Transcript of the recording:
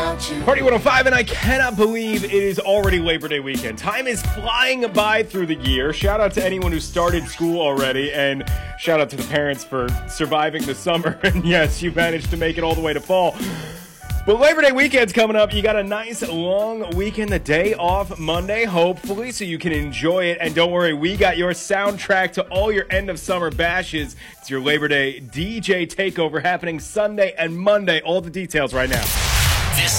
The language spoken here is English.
without you. Party 105, and I cannot believe it is already Labor Day weekend. Time is flying by through the year. Shout out to anyone who started school already, and shout out to the parents for surviving the summer. And yes, you managed to make it all the way to fall. But Labor Day weekend's coming up. You got a nice long weekend, the day off Monday, hopefully, so you can enjoy it. And don't worry, we got your soundtrack to all your end of summer bashes. It's your Labor Day DJ takeover happening Sunday and Monday. All the details right now.